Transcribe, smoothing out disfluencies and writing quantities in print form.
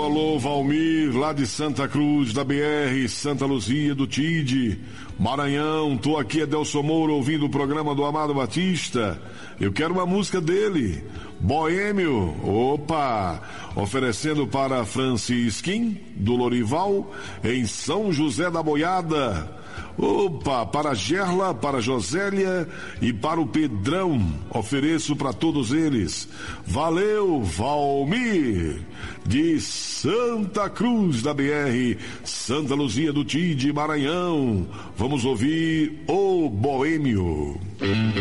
Alô, Valmir, lá de Santa Cruz, da BR, Santa Luzia, do TID, Maranhão. Tô aqui, Adelson Moura, ouvindo o programa do Amado Batista. Eu quero uma música dele, Boêmio. Opa! Oferecendo para Francisquim, do Lorival, em São José da Boiada. Opa, para Gerla, para Josélia e para o Pedrão, ofereço para todos eles. Valeu, Valmir, de Santa Cruz da BR, Santa Luzia do TID, Maranhão. Vamos ouvir o Boêmio.